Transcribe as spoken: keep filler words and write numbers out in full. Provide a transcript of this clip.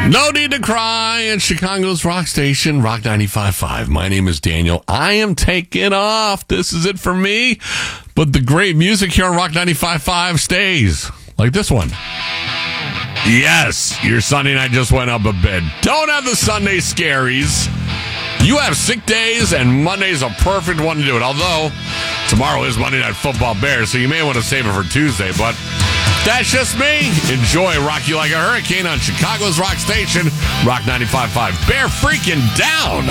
No need to cry at Chicago's rock station, Rock ninety-five point five. My name is Daniel. I am taking off. This is it for me. But the great music here on Rock ninety-five point five stays. Like this one. Yes, your Sunday night just went up a bit. Don't have the Sunday scaries. You have sick days, and Monday's a perfect one to do it. Although, tomorrow is Monday Night Football Bears, so you may want to save it for Tuesday. But that's just me. Enjoy Rock You Like a Hurricane on Chicago's rock station, Rock ninety-five point five. Bear freaking down.